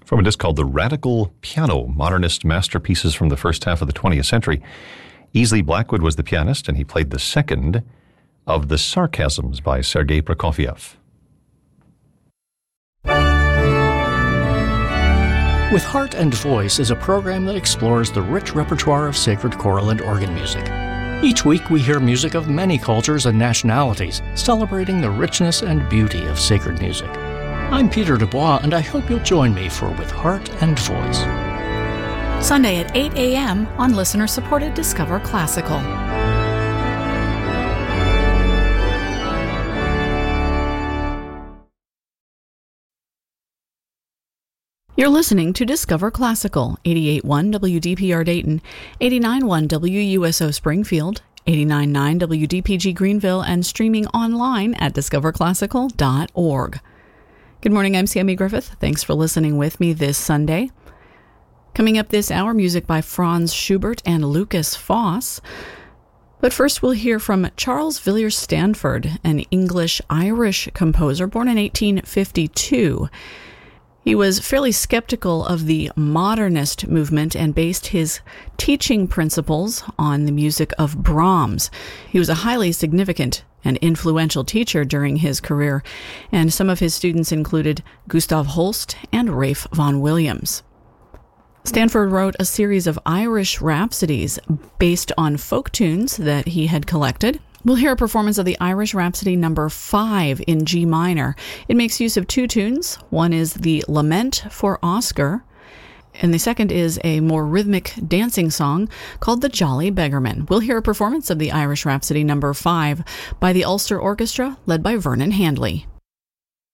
from a disc called The Radical Piano, Modernist Masterpieces from the First Half of the 20th Century. Easley Blackwood was the pianist, and he played the second of The Sarcasms by Sergei Prokofiev. With Heart and Voice is a program that explores the rich repertoire of sacred choral and organ music. Each week we hear music of many cultures and nationalities, celebrating the richness and beauty of sacred music. I'm Peter Dubois, and I hope you'll join me for With Heart and Voice. Sunday at 8 a.m. on listener-supported Discover Classical. You're listening to Discover Classical, 88.1 WDPR Dayton, 89.1 WUSO Springfield, 89.9 WDPG Greenville, and streaming online at discoverclassical.org. Good morning, I'm Sammy Griffith. Thanks for listening with me this Sunday. Coming up this hour, music by Franz Schubert and Lukas Foss. But first we'll hear from Charles Villiers Stanford, an English-Irish composer born in 1852. He was fairly skeptical of the modernist movement and based his teaching principles on the music of Brahms. He was a highly significant and influential teacher during his career, and some of his students included Gustav Holst and Ralph Vaughan Williams. Stanford wrote a series of Irish rhapsodies based on folk tunes that he had collected. We'll hear a performance of the Irish Rhapsody number 5 in G minor. It makes use of two tunes. One is the Lament for Oscar, and the second is a more rhythmic dancing song called The Jolly Beggarman. We'll hear a performance of the Irish Rhapsody number 5 by the Ulster Orchestra, led by Vernon Handley.